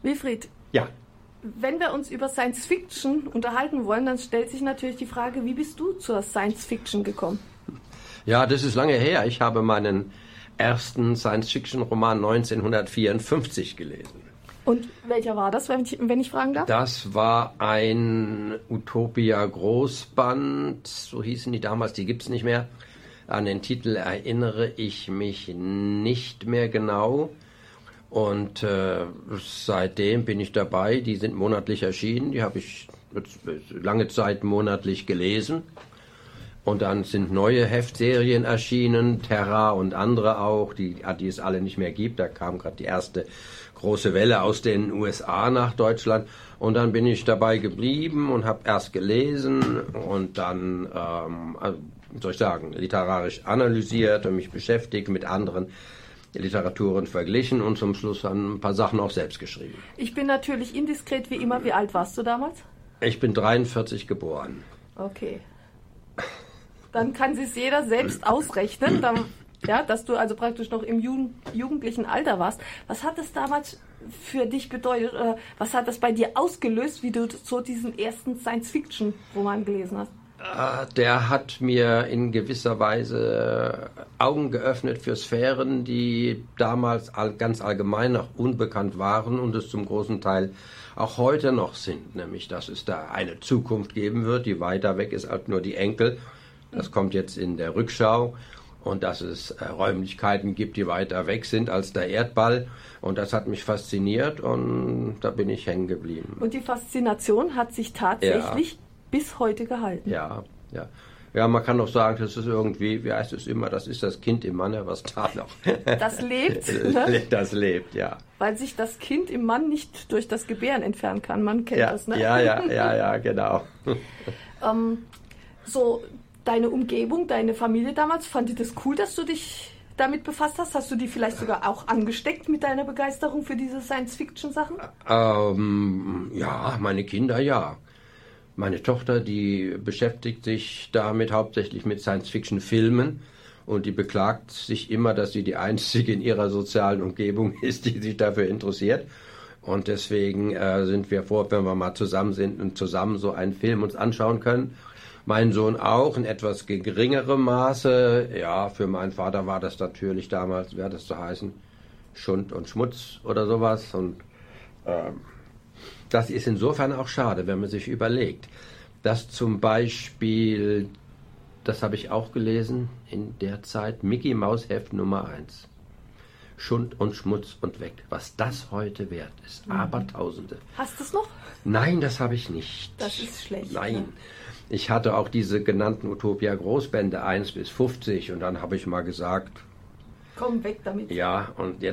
Wilfried, Ja. wenn wir uns über Science Fiction unterhalten wollen, dann stellt sich natürlich die Frage, wie bist du zur Science Fiction gekommen? Ja, das ist lange her. Ich habe meinen ersten Science-Fiction-Roman 1954 gelesen. Und welcher war das, wenn ich fragen darf? Das war ein Utopia-Großband, so hießen die damals, die gibt's nicht mehr. An den Titel erinnere ich mich nicht mehr genau. Und seitdem bin ich dabei. Die sind monatlich erschienen. Die habe ich lange Zeit monatlich gelesen. Und dann sind neue Heftserien erschienen, Terra und andere auch, die es alle nicht mehr gibt. Da kam gerade die erste große Welle aus den USA nach Deutschland. Und dann bin ich dabei geblieben und habe erst gelesen und dann, soll ich sagen, literarisch analysiert und mich beschäftigt, mit anderen Literaturen verglichen und zum Schluss dann ein paar Sachen auch selbst geschrieben. Ich bin natürlich indiskret wie immer. Wie alt warst du damals? Ich bin 43 geboren. Okay. Dann kann sich jeder selbst ausrechnen, dass du also praktisch noch im jugendlichen Alter warst. Was hat das damals für dich bedeutet? Was hat das bei dir ausgelöst, wie du so diesen ersten Science-Fiction-Roman gelesen hast? Der hat mir in gewisser Weise Augen geöffnet für Sphären, die damals ganz allgemein noch unbekannt waren und es zum großen Teil auch heute noch sind. Nämlich, dass es da eine Zukunft geben wird, die weiter weg ist als nur die Enkel. Das kommt jetzt in der Rückschau. Und dass es Räumlichkeiten gibt, die weiter weg sind als der Erdball. Und das hat mich fasziniert und da bin ich hängen geblieben. Und die Faszination hat sich tatsächlich bis heute gehalten. Ja. Ja, man kann doch sagen, das ist irgendwie, wie heißt es immer, das ist das Kind im Manne, was da noch. Das lebt, ne? Das lebt, ja. Weil sich das Kind im Mann nicht durch das Gebären entfernen kann. Man kennt das, ne? Ja, genau. So, deine Umgebung, deine Familie damals, fand die das cool, dass du dich damit befasst hast? Hast du die vielleicht sogar auch angesteckt mit deiner Begeisterung für diese Science-Fiction-Sachen? Ja, meine Kinder, ja. Meine Tochter, die beschäftigt sich damit hauptsächlich mit Science-Fiction-Filmen und die beklagt sich immer, dass sie die einzige in ihrer sozialen Umgebung ist, die sich dafür interessiert. Und deswegen sind wir froh, wenn wir mal zusammen sind und zusammen so einen Film uns anschauen können. Mein Sohn auch, in etwas geringerem Maße. Ja, für meinen Vater war das natürlich damals, wie hat das zu heißen, Schund und Schmutz oder sowas. Und das ist insofern auch schade, wenn man sich überlegt, dass zum Beispiel, das habe ich auch gelesen in der Zeit, Mickey Maus Heft Nummer 1. Schund und Schmutz und weg. Was das heute wert ist. Abertausende. Hast du es noch? Nein, das habe ich nicht. Das ist schlecht. Nein. Ne? Ich hatte auch diese genannten Utopia Großbände 1 bis 50 und dann habe ich mal gesagt, komm weg damit. Ja, und